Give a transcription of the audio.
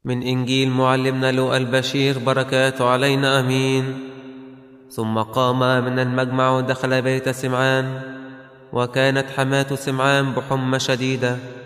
من إنجيل معلمنا لوقا البشير، بركاته علينا آمين. ثم قام من المجمع ودخل بيت سمعان، وكانت حماة سمعان بحمى شديدة،